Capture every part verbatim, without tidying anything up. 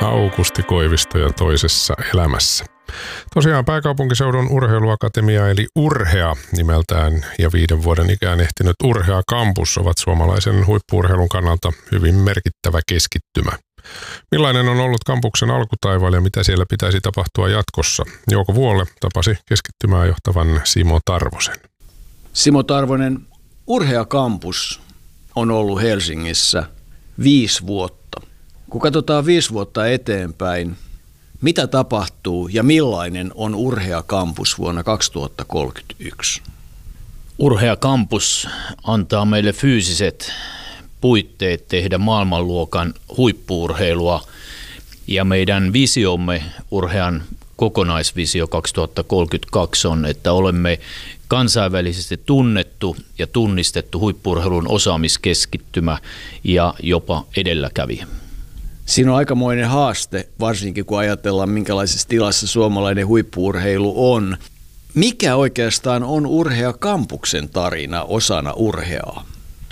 Aukusti Koivisto ja toisessa elämässä. Tosiaan pääkaupunkiseudun urheiluakatemia eli Urhea nimeltään ja viiden vuoden ikään ehtinyt Urhea Campus ovat suomalaisen huippu-urheilun kannalta hyvin merkittävä keskittymä. Millainen on ollut kampuksen alkutaival ja mitä siellä pitäisi tapahtua jatkossa? Jouko Vuolle tapasi keskittymää johtavan Simo Tarvosen. Simo Tarvonen, Urhea Campus on ollut Helsingissä viisi vuotta. Kun katsotaan viisi vuotta eteenpäin, mitä tapahtuu ja millainen on Urhea Campus vuonna kaksituhattakolmekymmentäyksi? Urhea Campus antaa meille fyysiset puitteet tehdä maailmanluokan huippu-urheilua ja meidän visiomme, Urhean kokonaisvisio kaksituhattakolmekymmentäkaksi on, että olemme kansainvälisesti tunnettu ja tunnistettu huippu-urheilun osaamiskeskittymä ja jopa edelläkävijä. Siinä on aikamoinen haaste, varsinkin kun ajatellaan, minkälaisessa tilassa suomalainen huippu-urheilu on. Mikä oikeastaan on Urhea Campuksen tarina osana Urheaa?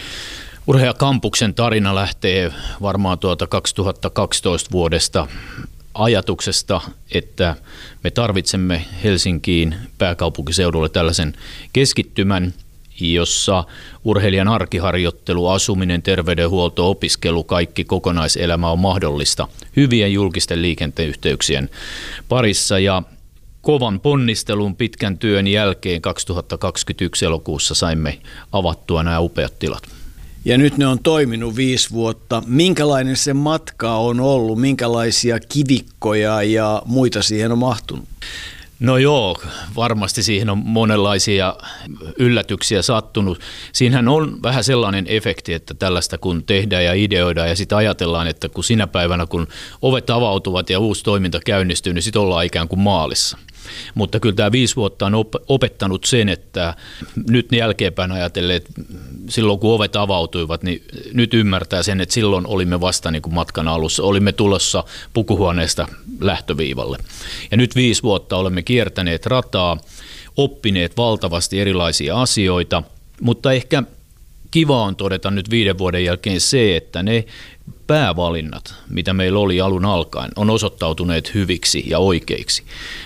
Urhea Campuksen tarina lähtee varmaan tuota kaksituhattakaksitoista vuodesta ajatuksesta, että me tarvitsemme Helsinkiin pääkaupunkiseudulle tällaisen keskittymän, jossa urheilijan arkiharjoittelu, asuminen, terveydenhuolto, opiskelu, kaikki kokonaiselämä on mahdollista hyvien julkisten liikenneyhteyksien parissa. Ja kovan ponnistelun pitkän työn jälkeen kaksituhattakaksikymmentäyksi elokuussa saimme avattua nämä upeat tilat. Ja nyt ne on toiminut viisi vuotta. Minkälainen se matka on ollut? Minkälaisia kivikkoja ja muita siihen on mahtunut? No joo, varmasti siihen on monenlaisia yllätyksiä sattunut. Siinähän on vähän sellainen efekti, että tällaista kun tehdään ja ideoidaan ja sitten ajatellaan, että kun sinä päivänä kun ovet avautuvat ja uusi toiminta käynnistyy, niin sitten ollaan ikään kuin maalissa. Mutta kyllä tämä viisi vuotta on opettanut sen, että nyt jälkeenpäin ajatellen, että silloin kun ovet avautuivat, niin nyt ymmärtää sen, että silloin olimme vasta niin kuin matkan alussa. Olimme tulossa pukuhuoneesta lähtöviivalle. Ja nyt viisi vuotta olemme kiertäneet rataa, oppineet valtavasti erilaisia asioita, mutta ehkä kiva on todeta nyt viiden vuoden jälkeen se, että ne päävalinnat, mitä meillä oli alun alkaen, on osoittautuneet hyviksi ja oikeiksi.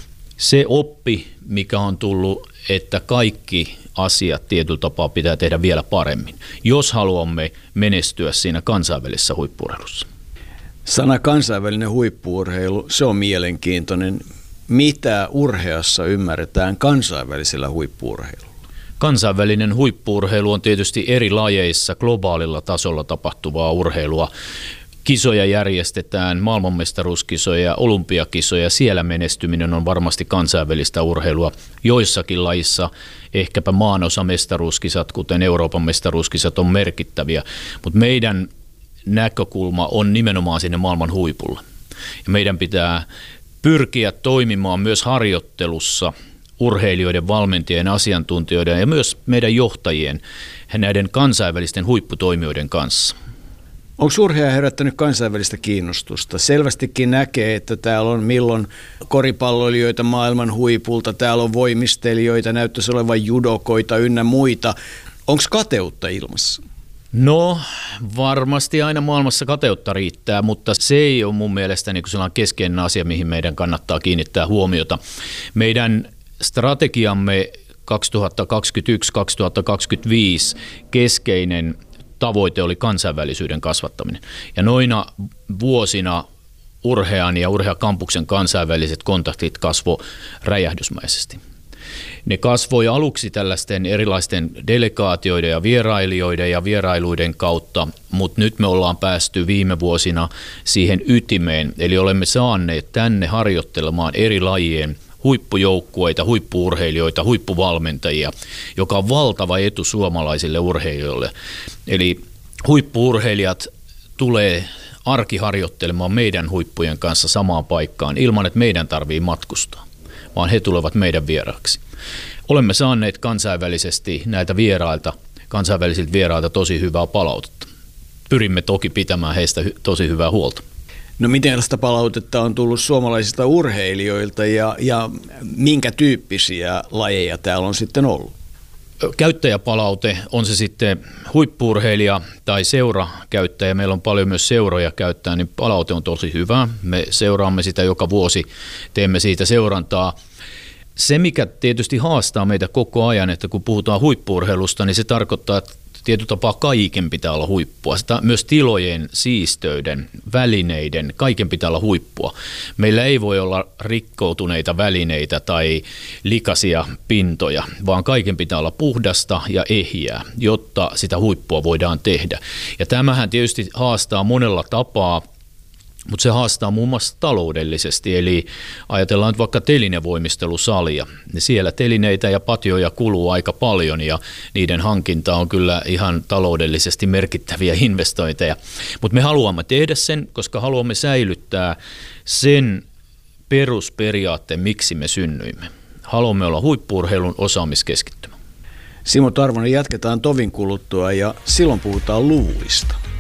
Se oppi, mikä on tullut, että kaikki asiat tietyllä tapaa pitää tehdä vielä paremmin, jos haluamme menestyä siinä kansainvälisessä huippu-urheilussa. Sana kansainvälinen huippu-urheilu, se on mielenkiintoinen. Mitä Urheassa ymmärretään kansainvälisellä huippu-urheilulla? Kansainvälinen huippu-urheilu on tietysti eri lajeissa globaalilla tasolla tapahtuvaa urheilua. Kisoja järjestetään, maailmanmestaruuskisoja, olympiakisoja, siellä menestyminen on varmasti kansainvälistä urheilua. Joissakin lajissa ehkäpä maanosamestaruuskisat, kuten Euroopan mestaruuskisat, on merkittäviä, mutta meidän näkökulma on nimenomaan sinne maailman huipulla. Ja meidän pitää pyrkiä toimimaan myös harjoittelussa urheilijoiden, valmentajien, asiantuntijoiden ja myös meidän johtajien, näiden kansainvälisten huipputoimijoiden kanssa. Onko Urhea herättänyt kansainvälistä kiinnostusta? Selvästikin näkee, että täällä on milloin koripalloilijoita maailman huipulta, täällä on voimistelijoita, näyttäisi olevan judokoita ynnä muita. Onko kateutta ilmassa? No varmasti aina maailmassa kateutta riittää, mutta se ei ole mun mielestä niin sellainen keskeinen asia, mihin meidän kannattaa kiinnittää huomiota. Meidän strategiamme kaksituhattakaksikymmentäyksi kaksituhattakaksikymmentäviisi keskeinen tavoite oli kansainvälisyyden kasvattaminen. Ja noina vuosina Urhean ja Urhea Campuksen kansainväliset kontaktit kasvoi räjähdysmäisesti. Ne kasvoi aluksi tällaisten erilaisten delegaatioiden ja vierailijoiden ja vierailuiden kautta, mutta nyt me ollaan päästy viime vuosina siihen ytimeen, eli olemme saaneet tänne harjoittelemaan eri lajien huippujoukkueita, huippu-urheilijoita, huippuvalmentajia, joka on valtava etu suomalaisille urheilijoille. Eli huippu-urheilijat tulee arkiharjoittelemaan meidän huippujen kanssa samaan paikkaan ilman, että meidän tarvii matkustaa, vaan he tulevat meidän vieraaksi. Olemme saaneet kansainvälisesti näitä vierailta, kansainvälisiltä vierailta tosi hyvää palautetta. Pyrimme toki pitämään heistä hy- tosi hyvää huolta. No miten tällaista palautetta on tullut suomalaisilta urheilijoilta ja, ja minkä tyyppisiä lajeja täällä on sitten ollut? käyttäjäpalaute, on se sitten huippu-urheilija tai seurakäyttäjä, meillä on paljon myös seuroja käyttää, niin palaute on tosi hyvä. Me seuraamme sitä joka vuosi, teemme siitä seurantaa. Se, mikä tietysti haastaa meitä koko ajan, että kun puhutaan huippu-urheilusta, niin se tarkoittaa, että tietyllä tapaa kaiken pitää olla huippua. Sitä myös tilojen, siistöyden, välineiden, kaiken pitää olla huippua. Meillä ei voi olla rikkoutuneita välineitä tai likaisia pintoja, vaan kaiken pitää olla puhdasta ja ehjää, jotta sitä huippua voidaan tehdä. Ja tämähän tietysti haastaa monella tapaa, mutta se haastaa muun muassa taloudellisesti, eli ajatellaan nyt vaikka telinevoimistelusalia, niin siellä telineitä ja patjoja kuluu aika paljon ja niiden hankinta on kyllä ihan taloudellisesti merkittäviä investointeja. Mutta me haluamme tehdä sen, koska haluamme säilyttää sen perusperiaatteen, miksi me synnyimme. Haluamme olla huippu-urheilun osaamiskeskittymä. Simo Tarvonen, jatketaan tovin kuluttua ja silloin puhutaan luvuista.